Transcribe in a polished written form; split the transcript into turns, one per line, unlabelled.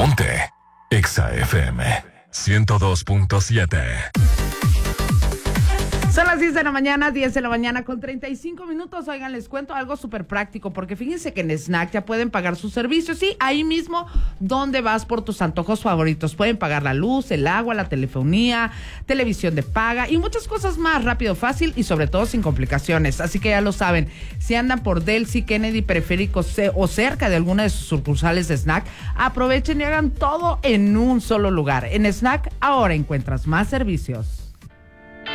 Ponte Exa FM 102.7.
Son las 10 de la mañana, 10 de la mañana con 35 minutos. Oigan, les cuento algo súper práctico, porque fíjense que en Snack ya pueden pagar sus servicios, sí, ahí mismo donde vas por tus antojos favoritos. Pueden pagar la luz, el agua, la telefonía, televisión de paga y muchas cosas más, rápido, fácil y sobre todo sin complicaciones. Así que ya lo saben, si andan por Delcy, Kennedy, Periférico o cerca de alguna de sus sucursales de Snack, aprovechen y hagan todo en un solo lugar. En Snack ahora encuentras más servicios.